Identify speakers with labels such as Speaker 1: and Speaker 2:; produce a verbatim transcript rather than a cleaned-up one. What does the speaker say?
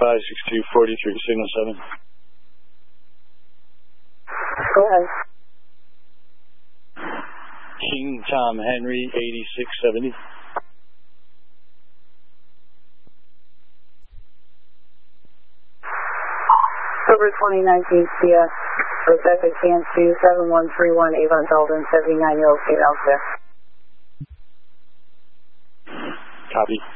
Speaker 1: five six two four three, signal seven.
Speaker 2: Go ahead.
Speaker 1: King Tom Henry, eighty-six seventy.
Speaker 2: October twenty nineteen C S, Rebecca Can two seven one three one, Avon Dalton, seventy-nine year old female.
Speaker 1: Copy.